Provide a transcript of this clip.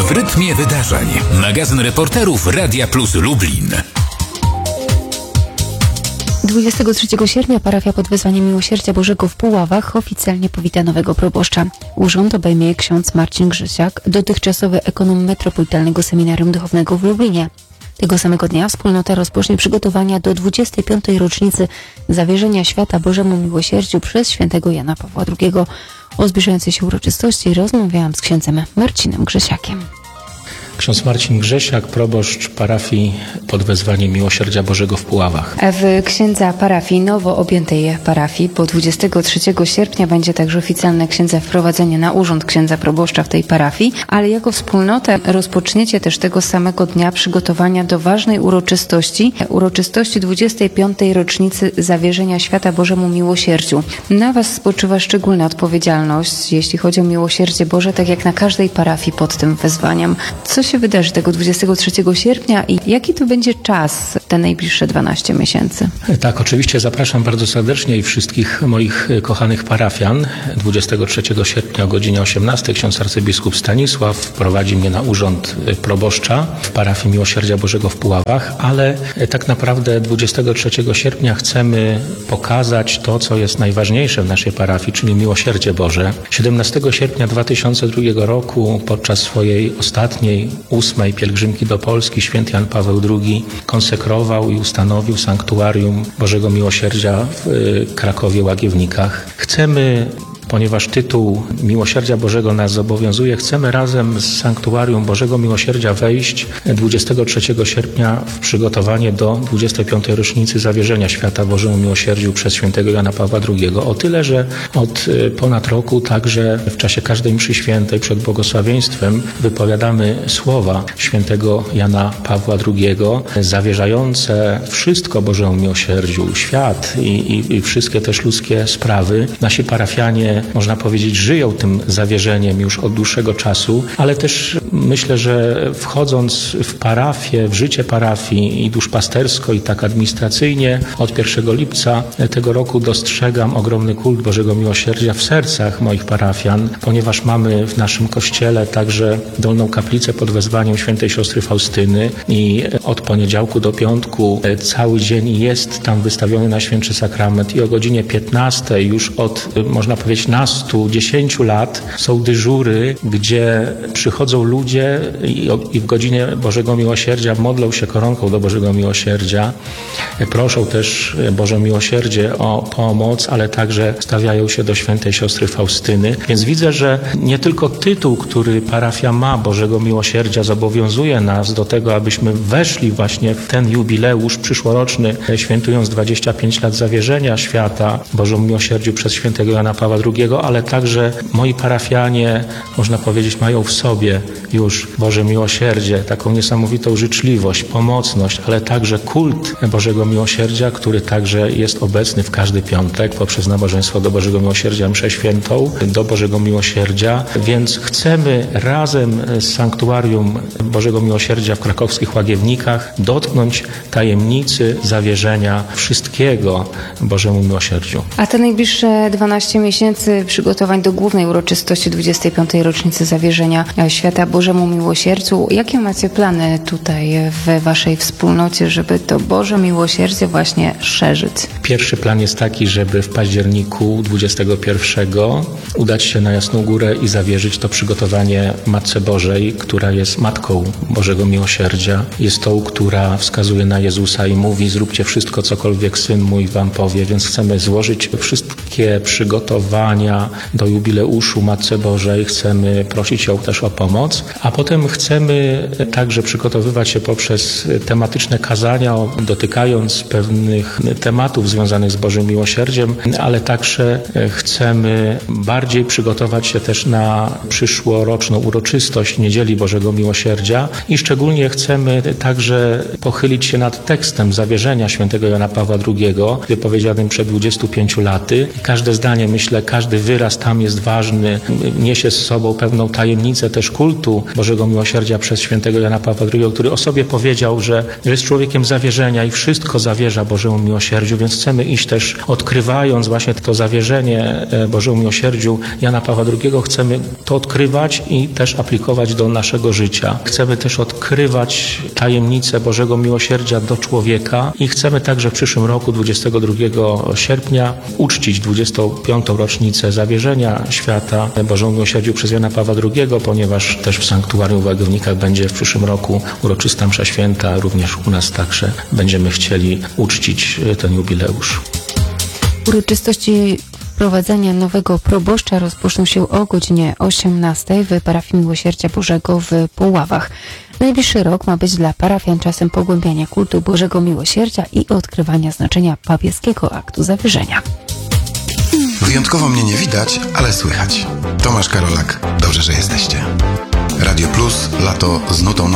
w rytmie wydarzeń. Magazyn reporterów Radia Plus Lublin. 23 sierpnia parafia pod wezwaniem Miłosierdzia Bożego w Puławach oficjalnie powita nowego proboszcza. Urząd obejmie ksiądz Marcin Grzesiak, dotychczasowy ekonom Metropolitalnego Seminarium Duchownego w Lublinie. Tego samego dnia wspólnota rozpocznie przygotowania do 25. rocznicy zawierzenia świata Bożemu Miłosierdziu przez świętego Jana Pawła II. O zbliżającej się uroczystości rozmawiałam z księdzem Marcinem Grzesiakiem. Ksiądz Marcin Grzesiak, proboszcz parafii pod wezwaniem Miłosierdzia Bożego w Puławach. W księdza parafii, nowo objętej parafii, bo 23 sierpnia będzie także oficjalne księdza wprowadzenie na urząd księdza proboszcza w tej parafii, ale jako wspólnotę rozpoczniecie też tego samego dnia przygotowania do ważnej uroczystości 25. rocznicy zawierzenia świata Bożemu Miłosierdziu. Na Was spoczywa szczególna odpowiedzialność, jeśli chodzi o miłosierdzie Boże, tak jak na każdej parafii pod tym wezwaniem. Co się wydarzy tego 23 sierpnia i jaki to będzie czas, te najbliższe 12 miesięcy? Tak, oczywiście zapraszam bardzo serdecznie i wszystkich moich kochanych parafian. 23 sierpnia o godzinie 18 ksiądz arcybiskup Stanisław wprowadzi mnie na urząd proboszcza w parafii Miłosierdzia Bożego w Puławach, ale tak naprawdę 23 sierpnia chcemy pokazać to, co jest najważniejsze w naszej parafii, czyli miłosierdzie Boże. 17 sierpnia 2002 roku podczas swojej ostatniej 8. pielgrzymki do Polski święty Jan Paweł II konsekrował i ustanowił sanktuarium Bożego Miłosierdzia w Krakowie Łagiewnikach. Ponieważ tytuł Miłosierdzia Bożego nas zobowiązuje, chcemy razem z Sanktuarium Bożego Miłosierdzia wejść 23 sierpnia w przygotowanie do 25. rocznicy zawierzenia świata Bożemu Miłosierdziu przez świętego Jana Pawła II. O tyle, że od ponad roku także w czasie każdej mszy świętej przed błogosławieństwem wypowiadamy słowa świętego Jana Pawła II zawierzające wszystko Bożemu Miłosierdziu, świat i wszystkie też ludzkie sprawy. Nasi parafianie, można powiedzieć, żyją tym zawierzeniem już od dłuższego czasu, ale też myślę, że wchodząc w parafię, w życie parafii i duszpastersko i tak administracyjnie od 1 lipca tego roku dostrzegam ogromny kult Bożego Miłosierdzia w sercach moich parafian, ponieważ mamy w naszym kościele także dolną kaplicę pod wezwaniem świętej siostry Faustyny i od poniedziałku do piątku cały dzień jest tam wystawiony Najświętszy Sakrament i o godzinie 15 już od, można powiedzieć, 10 lat są dyżury, gdzie przychodzą ludzie i w godzinie Bożego Miłosierdzia modlą się koronką do Bożego Miłosierdzia. Proszą też Boże Miłosierdzie o pomoc, ale także stawiają się do świętej siostry Faustyny. Więc widzę, że nie tylko tytuł, który parafia ma Bożego Miłosierdzia, zobowiązuje nas do tego, abyśmy weszli właśnie w ten jubileusz przyszłoroczny, świętując 25 lat zawierzenia świata Bożemu Miłosierdziu przez świętego Jana Pawła II, ale także moi parafianie, można powiedzieć, mają w sobie już Boże Miłosierdzie, taką niesamowitą życzliwość, pomocność, ale także kult Bożego Miłosierdzia, który także jest obecny w każdy piątek poprzez nabożeństwo do Bożego Miłosierdzia, mszę świętą do Bożego Miłosierdzia, więc chcemy razem z Sanktuarium Bożego Miłosierdzia w krakowskich Łagiewnikach dotknąć tajemnicy zawierzenia wszystkiego Bożemu Miłosierdziu. A te najbliższe 12 miesięcy przygotowań do głównej uroczystości 25. rocznicy zawierzenia świata Bożemu Miłosierdziu. Jakie macie plany tutaj w Waszej wspólnocie, żeby to Boże Miłosierdzie właśnie szerzyć? Pierwszy plan jest taki, żeby w październiku 21 udać się na Jasną Górę i zawierzyć to przygotowanie Matce Bożej, która jest Matką Bożego Miłosierdzia. Jest tą, która wskazuje na Jezusa i mówi: zróbcie wszystko, cokolwiek Syn mój wam powie. Więc chcemy złożyć wszystkie przygotowania do jubileuszu Matce Bożej. Chcemy prosić ją też o pomoc, a potem chcemy także przygotowywać się poprzez tematyczne kazania, dotykając pewnych tematów związanych z Bożym Miłosierdziem, ale także chcemy bardziej przygotować się też na przyszłoroczną uroczystość Niedzieli Bożego Miłosierdzia i szczególnie chcemy także pochylić się nad tekstem zawierzenia świętego Jana Pawła II, wypowiedzianym przed 25 laty. Każde zdanie, myślę, każdy wyraz tam jest ważny, niesie z sobą pewną tajemnicę też kultu kultu Bożego Miłosierdzia przez świętego Jana Pawła II, który o sobie powiedział, że jest człowiekiem zawierzenia i wszystko zawierza Bożemu Miłosierdziu, więc chcemy iść też, odkrywając właśnie to zawierzenie Bożemu Miłosierdziu Jana Pawła II, chcemy to odkrywać i też aplikować do naszego życia. Chcemy też odkrywać tajemnicę Bożego Miłosierdzia do człowieka i chcemy także w przyszłym roku, 22 sierpnia, uczcić 25. rocznicę zawierzenia świata Bożemu Miłosierdziu przez Jana Pawła II, ponieważ też w sanktuarium w Łagownikach będzie w przyszłym roku uroczysta msza święta, również u nas także będziemy chcieli uczcić ten jubileusz. Uroczystości wprowadzenia nowego proboszcza rozpoczną się o godzinie 18 w parafii Miłosierdzia Bożego w Puławach. Najbliższy rok ma być dla parafian czasem pogłębiania kultu Bożego Miłosierdzia i odkrywania znaczenia papieskiego aktu zawierzenia. Wyjątkowo mnie nie widać, ale słychać. Tomasz Karolak, dobrze, że jesteście. Radio Plus, lato z nutą